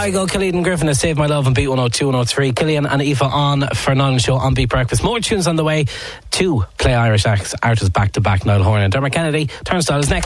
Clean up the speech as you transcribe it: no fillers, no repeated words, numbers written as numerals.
Kygo, Killian and Griffin has Save My Love on Beat 102 103. Killian and Aoife on for Niall Show on Beat Breakfast. More tunes on the way to play Irish artists back to back. Niall Horan and Dermot Kennedy. Turnstile is next.